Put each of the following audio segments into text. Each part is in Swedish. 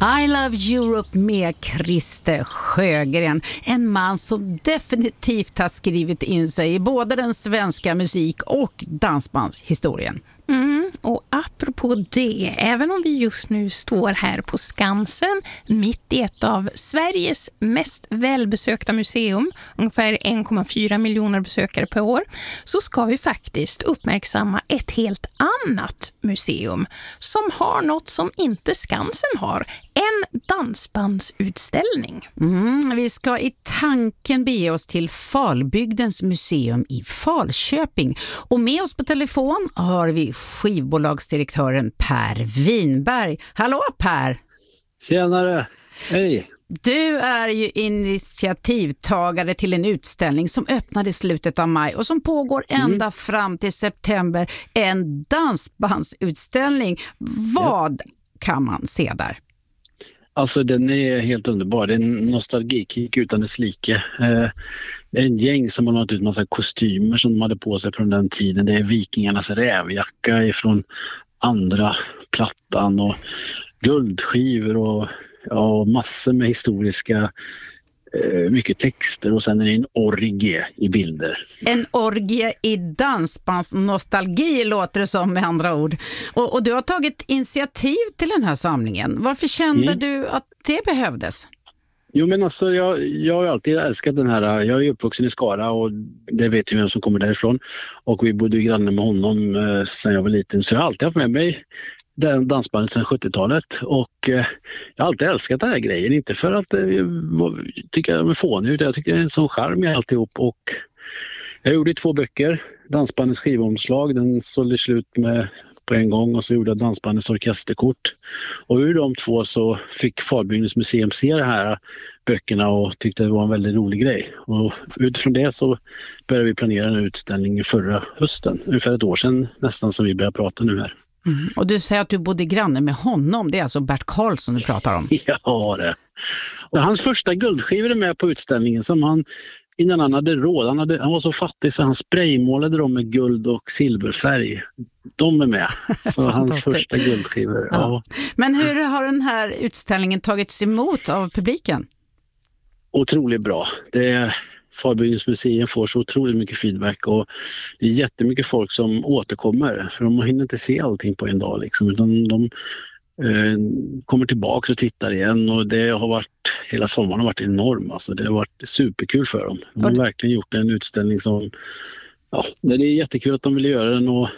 I Love Europe med Christer Sjögren. En man som definitivt har skrivit in sig i både den svenska musik- och dansbandshistorien. Och apropå det, även om vi just nu står här på Skansen mitt i ett av Sveriges mest välbesökta museum, ungefär 1,4 miljoner besökare per år, så ska vi faktiskt uppmärksamma ett helt annat museum som har något som inte Skansen har, en dansbandsutställning. Vi ska i tanken bege oss till Falbygdens museum i Falköping. Och med oss på telefon har vi skivbolagsdirektören Per Winberg. Hallå Per! Tjenare, hej! Du är ju initiativtagare till en utställning som öppnade i slutet av maj och som pågår ända fram till september. En dansbandsutställning. Vad kan man se där? Alltså den är helt underbar. Det är en nostalgikick utan dess like. Det är en gäng som har nått ut massa kostymer som de hade på sig från den tiden. Det är vikingarnas rävjacka ifrån andra plattan och guldskivor och massor med historiska mycket texter, och sen är det en orgie i bilder. En orgie i dansbandsnostalgi låter det som, med andra ord. Och du har tagit initiativ till den här samlingen. Varför kände du att det behövdes? Jo, men alltså jag har alltid älskat den här. Jag är uppvuxen i Skara och det vet ju vem som kommer därifrån. Och vi bodde ju granne med honom sedan jag var liten, så jag har alltid haft med mig den dansbandet sedan 70-talet, och jag har alltid älskat den här grejen, inte för att tycka jag är fånig, utan jag tycker det är en sån charm i alltihop. Och jag gjorde 2 böcker, dansbandets skivomslag, den sålde slut med på en gång, och så gjorde jag dansbandets orkesterkort, och ur de 2 så fick Falbygdens museum se de här böckerna och tyckte det var en väldigt rolig grej, och utifrån det så började vi planera en utställning förra hösten, ungefär ett år sedan nästan, som vi börjar prata nu här. Och du säger att du bodde granne med honom. Det är alltså Bert Karlsson du pratar om. Ja, det. Och hans första guldskivor är med på utställningen, som han innan han hade råd. Han var så fattig så han spraymålade dem med guld och silverfärg. De är med. Så hans första guldskivor. Ja. Men hur har den här utställningen tagits emot av publiken? Otroligt bra. Falbygdens museum får så otroligt mycket feedback, och det är jättemycket folk som återkommer, för de hinner inte se allting på en dag liksom, utan de kommer tillbaka och tittar igen, och det har varit, hela sommaren har varit enorm, alltså det har varit superkul för dem. De har verkligen gjort en utställning som, ja, det är jättekul att de vill göra den, och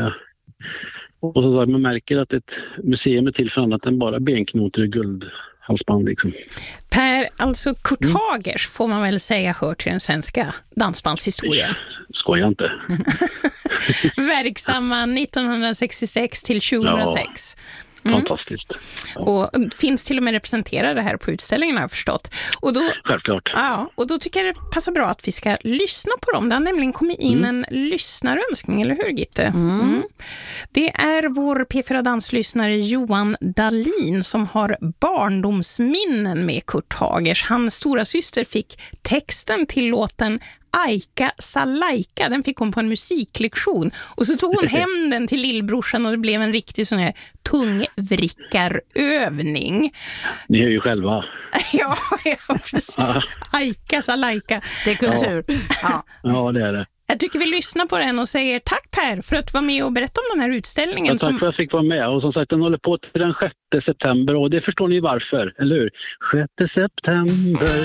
som sagt, man märker att ett museum är till för annat än bara benknotor och guldhalsband liksom. Per, alltså Kurt Hagers får man väl säga hör till den svenska dansbandshistorien. Skojar inte. Verksamma 1966 till 2006. Fantastiskt. Och finns till och med representerade här på utställningen, har jag förstått. Och då, självklart. Ja, och då tycker jag det passar bra att vi ska lyssna på dem. Det har nämligen kommit in en lyssnarönskning, eller hur Gitte? Det är vår P4 danslyssnare Johan Dahlin som har barndomsminnen med Kurt Hagers. Hans stora syster fick texten till låten Aika Salaika, den fick hon på en musiklektion, och så tog hon hem den till lillbrorsan, och det blev en riktig sån här tungvrickarövning. Ni är ju själva. ja, precis. Aika Salaika. Det är kultur. Ja, det är det. Jag tycker vi lyssnar på den och säger tack Per för att vara med och berätta om den här utställningen. Ja, tack för att jag fick vara med, och som sagt den håller på till den 6 september, och det förstår ni varför, eller hur? 6 september